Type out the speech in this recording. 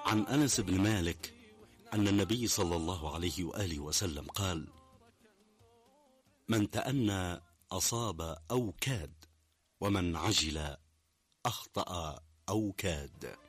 عن أنس بن مالك أن النبي صلى الله عليه وآله وسلم قال: من تأنى أصاب أو كاد، ومن عجل أخطأ أو كاد.